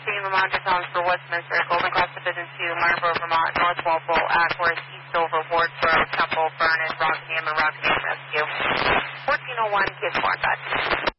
receiving Vermont Towns for Westminster, Golden Cross Division 2, Marlborough, Vermont, North Walpole, Ackworth, Eastover, Wardsboro, Temple, Vernon, Rockingham, and Rockingham Rescue. 1401, give 4 back.